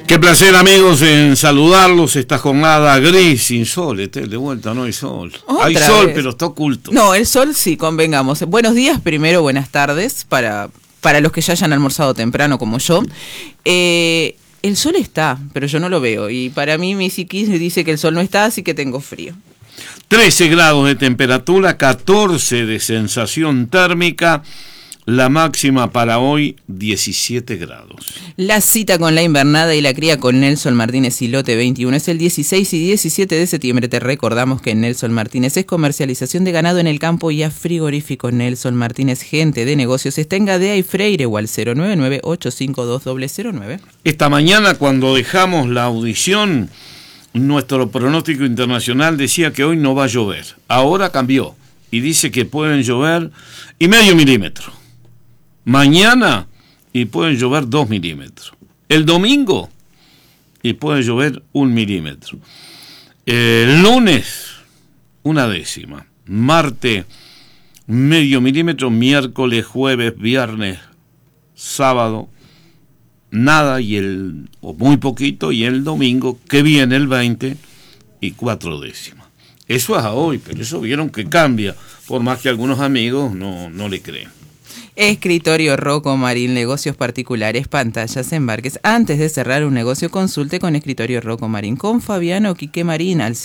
Qué placer, amigos, en saludarlos esta jornada gris, sin sol, de vuelta, no hay sol. Hay sol, pero está oculto. No, el sol sí, convengamos. Buenos días primero, buenas tardes, para los que ya hayan almorzado temprano como yo. El sol está, pero yo no lo veo, y para mí mi psiquis dice que el sol no está, así que tengo frío. 13 grados de temperatura, 14 de sensación térmica. La máxima para hoy, 17 grados. La cita con la invernada y la cría con Nelson Martínez y Lote 21 es el 16 y 17 de septiembre. Te recordamos que Nelson Martínez es comercialización de ganado en el campo y a frigorífico Nelson Martínez, gente de negocios. Está en Gadea y Freire o al 099-852-009. Esta mañana, cuando dejamos la audición, nuestro pronóstico internacional decía que hoy no va a llover. Ahora cambió y dice que pueden llover y medio milímetro. Mañana y pueden llover 2 milímetros. El domingo y puede llover 1 milímetro. El lunes 1/10. Martes medio milímetro. Miércoles, jueves, viernes, sábado nada o muy poquito, y el domingo que viene el 20 y 4/10. Eso es a hoy, pero eso vieron que cambia, por más que algunos amigos no le creen. Escritorio Rocco Marín, negocios particulares, pantallas, embarques. Antes de cerrar un negocio, consulte con Escritorio Rocco Marín, con Fabiano Quique Marín al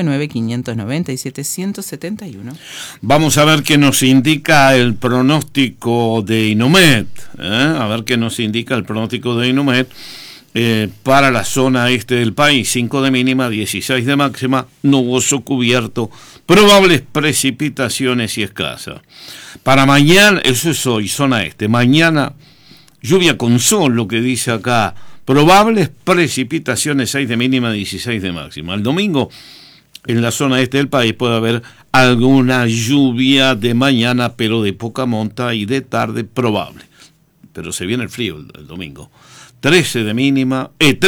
099-597-171. Vamos a ver qué nos indica el pronóstico de Inomet. A ver qué nos indica el pronóstico de Inomet. Para la zona este del país, 5 de mínima, 16 de máxima, nuboso cubierto, probables precipitaciones y escasas. Para mañana, eso es hoy, zona este. Mañana, lluvia con sol, lo que dice acá. Probables precipitaciones, 6 de mínima, 16 de máxima. El domingo, en la zona este del país, puede haber alguna lluvia de mañana, pero de poca monta, y de tarde probable. Pero se viene el frío el domingo. 3 de mínima,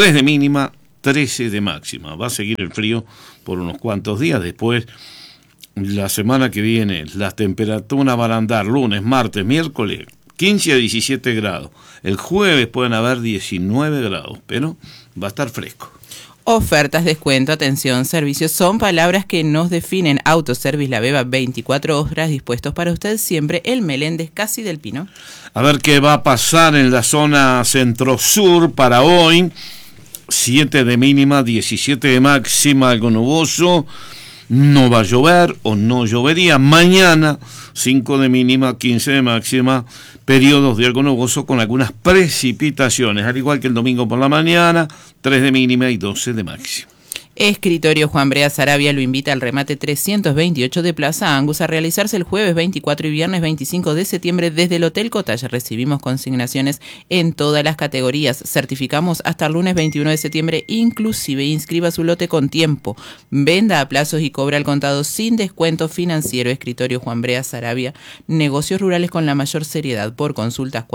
13 de máxima. Va a seguir el frío por unos cuantos días. Después, la semana que viene, las temperaturas van a andar lunes, martes, miércoles, 15 a 17 grados. El jueves pueden haber 19 grados, pero va a estar fresco. Ofertas, descuento, atención, servicios son palabras que nos definen. Autoservice La Beba, 24 horas dispuestos para usted siempre. El Meléndez, casi del Pino. A ver qué va a pasar en la zona centro-sur para hoy. 7 de mínima, 17 de máxima, algo nuboso. No va a llover o no llovería. Mañana, 5 de mínima, 15 de máxima, periodos de algo nuboso con algunas precipitaciones, al igual que el domingo por la mañana, 3 de mínima y 12 de máxima. Escritorio Juan Brea Sarabia lo invita al remate 328 de Plaza Angus a realizarse el jueves 24 y viernes 25 de septiembre desde el Hotel Cotalla. Recibimos consignaciones en todas las categorías. Certificamos hasta el lunes 21 de septiembre, inclusive inscriba su lote con tiempo. Venda a plazos y cobra al contado sin descuento financiero. Escritorio Juan Brea Sarabia, negocios rurales con la mayor seriedad. Por consultas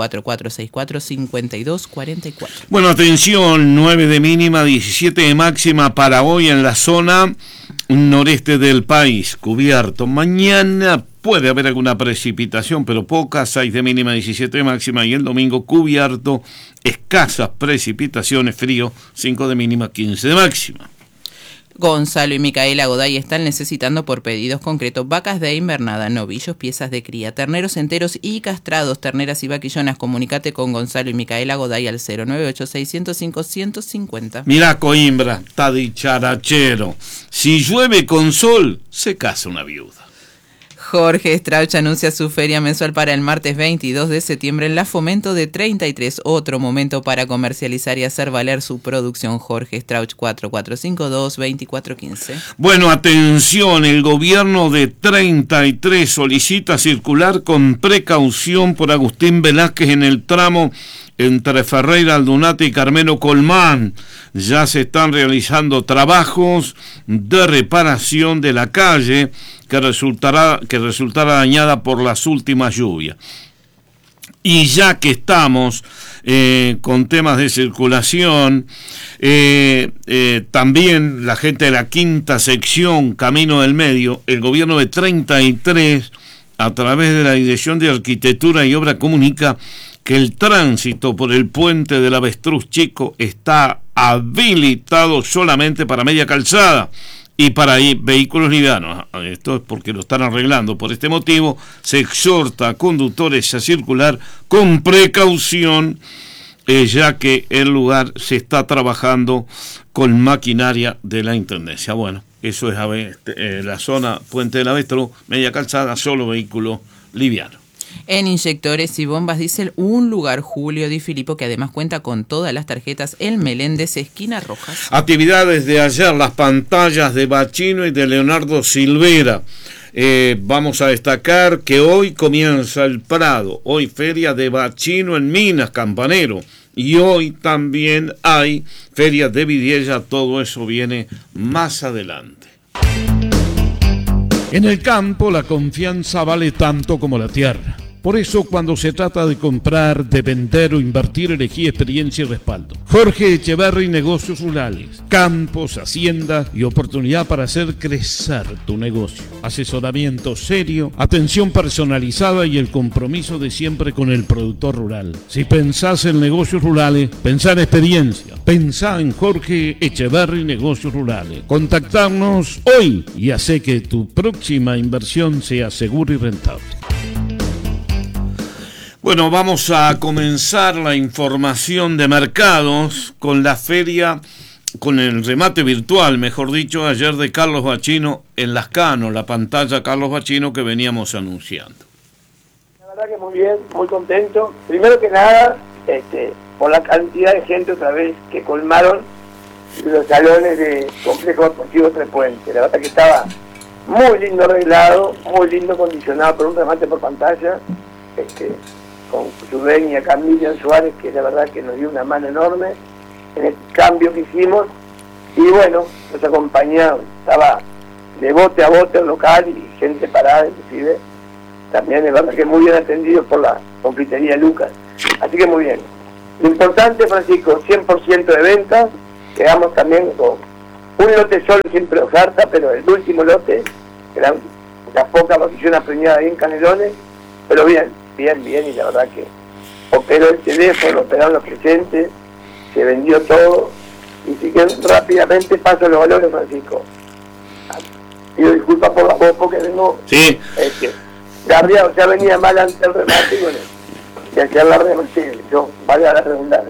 4464-5244. Bueno, atención, 9 de mínima, 17 de máxima para hoy en la zona noreste del país, cubierto. Mañana puede haber alguna precipitación, pero poca, 6 de mínima, 17 de máxima, y el domingo cubierto, escasas precipitaciones, frío, 5 de mínima, 15 de máxima. Gonzalo y Micaela Goday están necesitando por pedidos concretos vacas de invernada, novillos, piezas de cría, terneros enteros y castrados, terneras y vaquillonas. Comunícate con Gonzalo y Micaela Goday al 098-605-150. Mirá, Coimbra, está dicharachero. Si llueve con sol, se casa una viuda. Jorge Strauch anuncia su feria mensual para el martes 22 de septiembre en la Fomento de 33. Otro momento para comercializar y hacer valer su producción. Jorge Strauch, 4452-2415. Bueno, atención, el gobierno de 33 solicita circular con precaución por Agustín Velázquez en el tramo entre Ferreira Aldunate y Carmelo Colmán. Ya se están realizando trabajos de reparación de la calle que resultará dañada por las últimas lluvias. Y ya que estamos con temas de circulación, también la gente de la quinta sección, Camino del Medio, el gobierno de 33, a través de la Dirección de Arquitectura y Obra, comunica que el tránsito por el puente del Avestruz Chico está habilitado solamente para media calzada y para vehículos livianos. Esto es porque lo están arreglando. Por este motivo, se exhorta a conductores a circular con precaución, ya que el lugar se está trabajando con maquinaria de la Intendencia. Bueno, eso es la zona Puente del Avestruz, media calzada, solo vehículo liviano. En inyectores y bombas diésel, un lugar Julio Di Filippo, que además cuenta con todas las tarjetas El Meléndez, esquina Rojas. Actividades de ayer, las pantallas de Bachino y de Leonardo Silvera. Vamos a destacar que hoy comienza el Prado, hoy feria de Bachino en Minas, Campanero, y hoy también hay feria de Vidiella. Todo eso viene más adelante. En el campo la confianza vale tanto como la tierra. Por eso, cuando se trata de comprar, de vender o invertir, elegí experiencia y respaldo. Jorge Echeverri, Negocios Rurales, campos, hacienda y oportunidad para hacer crecer tu negocio. Asesoramiento serio, atención personalizada y el compromiso de siempre con el productor rural. Si pensás en negocios rurales, pensá en experiencia. Pensá en Jorge Echeverri, Negocios Rurales. Contactarnos hoy y hace que tu próxima inversión sea segura y rentable. Bueno, vamos a comenzar la información de mercados con la feria, con el remate virtual, mejor dicho, ayer de Carlos Bachino en Lascano, la pantalla Carlos Bachino que veníamos anunciando. La verdad que muy bien, muy contento. Primero que nada, por la cantidad de gente otra vez que colmaron los salones de Complejo Deportivo Tres Puentes. La verdad que estaba muy lindo arreglado, muy lindo condicionado por un remate por pantalla, con su dueña Camila Suárez, que la verdad que nos dio una mano enorme en el cambio que hicimos, y bueno, nos acompañaron, estaba de bote a bote el local y gente parada inclusive, también es verdad que muy bien atendido por la confitería Lucas, así que muy bien. Lo importante, Francisco, 100% de ventas, quedamos también con un lote solo, siempre oferta, pero el último lote, eran las pocas vacaciones premiadas ahí en Canelones, pero bien, y la verdad que operó el teléfono, operaron los presentes, se vendió todo, y si que rápidamente paso los valores, Francisco. Pido disculpas por la voz porque vengo, sí, Gabriel, ya venía mal antes del remate, y bueno, y hacer la remate, yo, valga la redundancia.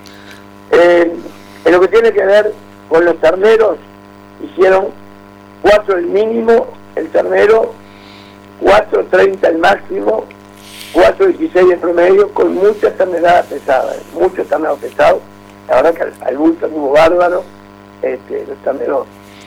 En lo que tiene que ver con los terneros, hicieron 4 el mínimo, el ternero, 4.30 el máximo, 4.16 el promedio, con muchas terneras pesadas, muchos terneros pesados. La verdad que al bulto estuvo bárbaro, los terneros,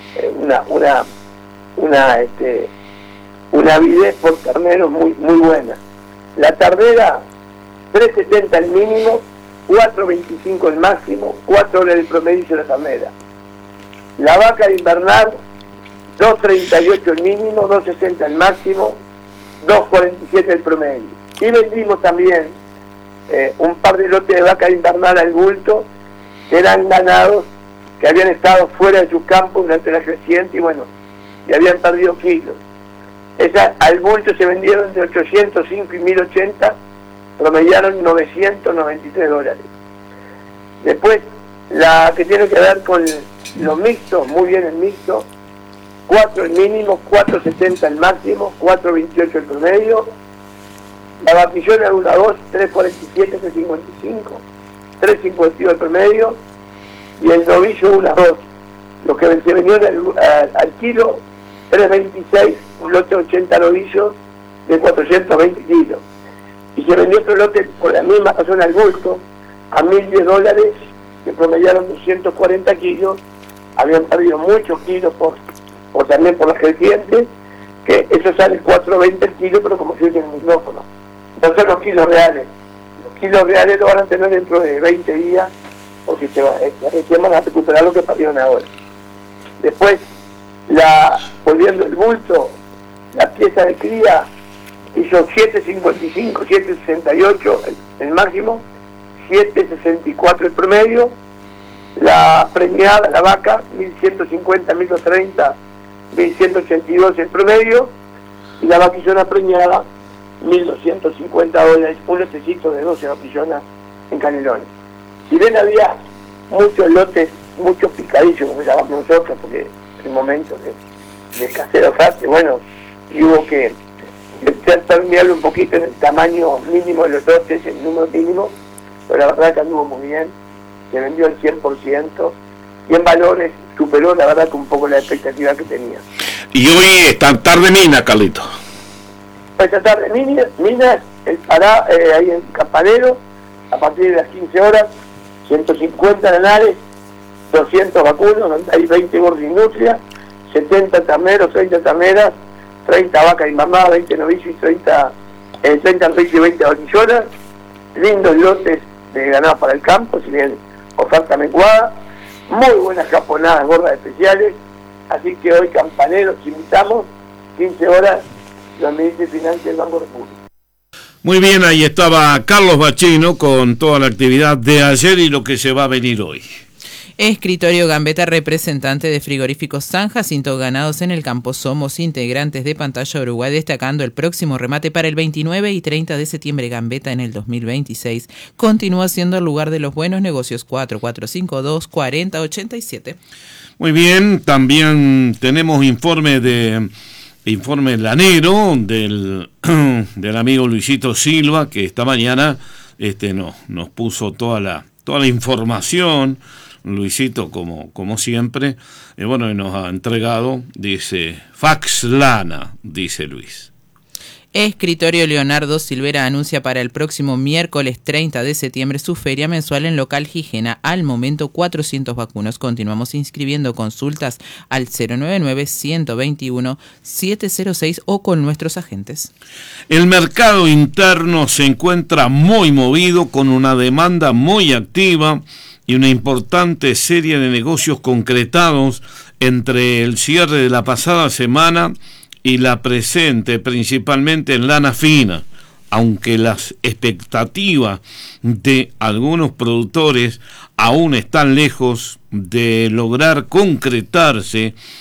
una avidez por terneros muy buena. La ternera, 3.70 el mínimo, 4.25 el máximo, 4 horas el promedio de la ternera. La vaca de invernal, 2.38 el mínimo, 2.60 el máximo, 2.47 el promedio. Y vendimos también un par de lotes de vaca invernal al bulto, que eran ganados, que habían estado fuera de sus campos durante la creciente y bueno, y habían perdido kilos. Esas al bulto se vendieron de 805 y 1080, promediaron $993. Después, la que tiene que ver con los mixtos, muy bien el mixto, 4 el mínimo, 4.70 el máximo, 4.28 el promedio. La vaquillona 1-2, 3.47, 3.55, 3.52 el promedio, y el novillo 1-2, lo que se vendió al kilo, 3.26, un lote 80 novillos de 420 kilos. Y se vendió otro lote por la misma razón al bulto, a $1.010, que promediaron 240 kilos, habían perdido muchos kilos también por la creciente, que eso sale 4.20 el kilo, pero como se dice en el micrófono. No son los kilos reales. Los kilos reales lo van a tener dentro de 20 días, porque se van a recuperar lo que perdieron ahora. Después, volviendo el bulto, la pieza de cría hizo 7.55, 7.68 el máximo, 7.64 el promedio. La preñada, la vaca, 1.150, 1.130, 1.182 el promedio. Y la vaquillona preñada, $1.250, un lotecito de 12 vaquillonas en Canelones. Si bien había muchos lotes, muchos picadillos, como llamamos nosotros, porque en momentos de escasez de oferta, bueno, y hubo que terminarlo un poquito en el tamaño mínimo de los lotes, el número mínimo, pero la verdad que anduvo muy bien, se vendió al 100%, y en valores superó la verdad que un poco la expectativa que tenía. Y hoy esta tarde mina, Carlito. Esta tarde Minas, el Pará, ahí en Campanero, a partir de las 15 horas, 150 lanares, 200 vacunos, donde hay 20 gordos de industria, 70 terneros, 30 terneras, 30 vacas y mamá, 20 novicios y 30 novicios y 20 vaquillonas, lindos lotes de ganado para el campo, si bien oferta menguada, muy buenas japonadas gordas especiales, así que hoy Campaneros invitamos, 15 horas, donde dice Financia del Banco República. Muy bien, ahí estaba Carlos Bachino con toda la actividad de ayer y lo que se va a venir hoy. Escritorio Gambetta, representante de Frigoríficos San Jacinto Ganados en el campo. Somos integrantes de Pantalla Uruguay, destacando el próximo remate para el 29 y 30 de septiembre. Gambetta en el 2026 continúa siendo el lugar de los buenos negocios. 4452-4087. Muy bien, también tenemos informe lanero del amigo Luisito Silva, que esta mañana nos puso toda la información. Luisito, como siempre, y nos ha entregado, dice, Fax Lana, dice Luis. Escritorio Leonardo Silvera anuncia para el próximo miércoles 30 de septiembre su feria mensual en local Gijena. Al momento 400 vacunos. Continuamos inscribiendo consultas al 099-121-706 o con nuestros agentes. El mercado interno se encuentra muy movido, con una demanda muy activa y una importante serie de negocios concretados entre el cierre de la pasada semana y la presente, principalmente en lana fina, aunque las expectativas de algunos productores aún están lejos de lograr concretarse